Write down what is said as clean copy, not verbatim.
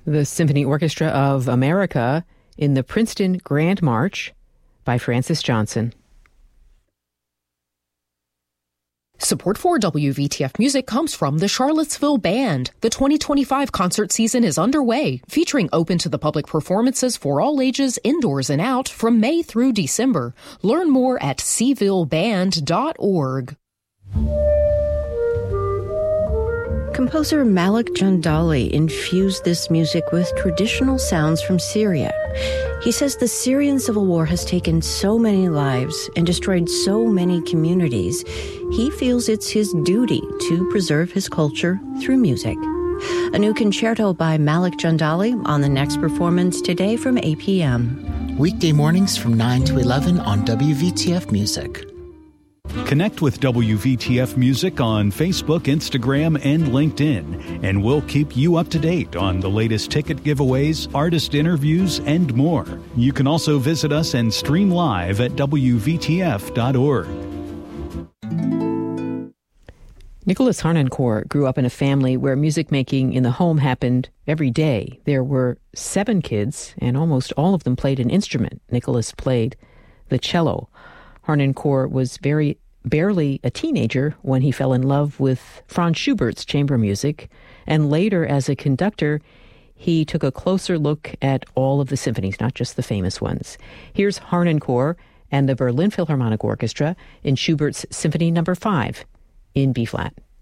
The Symphony Orchestra of America in the Princeton Grand March by Francis Johnson. Support for WVTF Music comes from the Charlottesville Band. The 2025 concert season is underway, featuring open-to-the-public performances for all ages, indoors and out, from May through December. Learn more at cvilleband.org. Composer Malik Jandali infused this music with traditional sounds from Syria. He says the Syrian civil war has taken so many lives and destroyed so many communities. He feels it's his duty to preserve his culture through music. A new concerto by Malik Jandali on the next performance today from 8 p.m. Weekday mornings from 9 to 11 on WVTF Music. Connect with WVTF Music on Facebook, Instagram, and LinkedIn, and we'll keep you up to date on the latest ticket giveaways, artist interviews, and more. You can also visit us and stream live at WVTF.org. Nicholas Harnoncourt grew up in a family where music making in the home happened every day. There were 7 kids, and almost all of them played an instrument. Nicholas played the cello. Harnoncourt was barely a teenager when he fell in love with Franz Schubert's chamber music, and later as a conductor, he took a closer look at all of the symphonies, not just the famous ones. Here's Harnoncourt and the Berlin Philharmonic Orchestra in Schubert's Symphony No. 5 in B-flat.